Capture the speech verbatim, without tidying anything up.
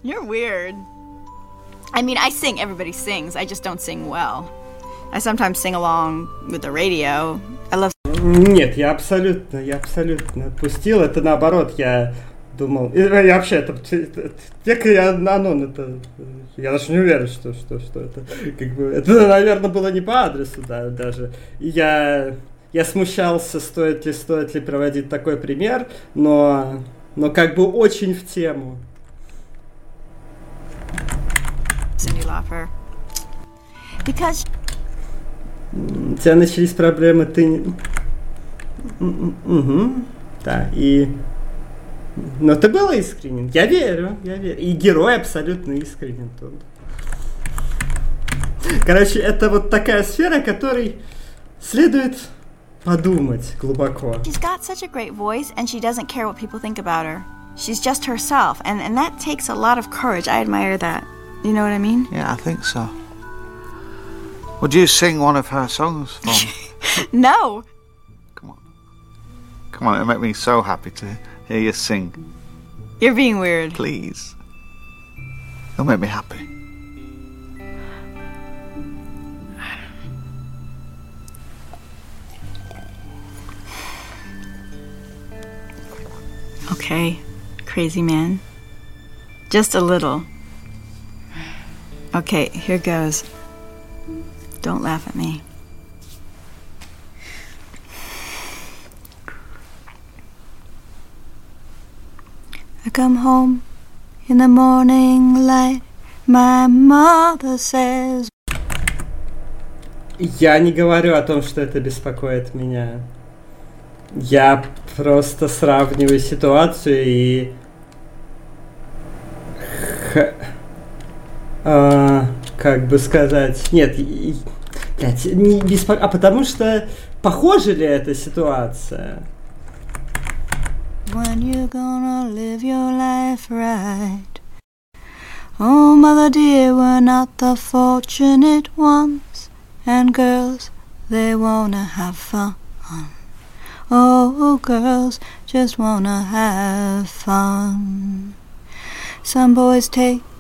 You're weird. I mean, I sing, everybody sings, I just don't sing well. I sometimes sing along with the radio. I love... Нет, я абсолютно, я абсолютно отпустил. Это наоборот, я думал... И, и вообще, это... Тека и Анон, это... Я даже не уверен, что, что, что это... Как бы, это, наверное, было не по адресу, да, даже. И я... Я смущался, стоит ли, стоит ли проводить такой пример, но... Но как бы очень в тему. Cyndi Lauper. Because... У тебя начались проблемы, ты... Угу, да, и... Но ты был искренен, я верю, я верю. И герой абсолютно искренен тут. Короче, это вот такая сфера, которой следует подумать глубоко. She's got such a great voice, and she doesn't care what people think about her. She's just herself, and, and that takes a lot of courage. I admire that. You know what I mean? Yeah, I think so. Would you sing one of her songs for me? No. Come on. Come on, it'll make me so happy to hear you sing. You're being weird. Please. It'll make me happy. Okay, crazy man. Just a little. Okay, here goes. Don't laugh at me. I come home in the morning light. My mother says... Я не говорю о том, что это беспокоит меня. Я просто сравниваю ситуацию и... Х... А, как бы сказать... Нет, и... Блядь, не беспо... а потому что похожа ли эта ситуация? When you gonna live your life right? Oh, mother dear, we're not the fortunate ones. And girls, they wanna have fun. Oh, girls just wanna have fun. Some boys take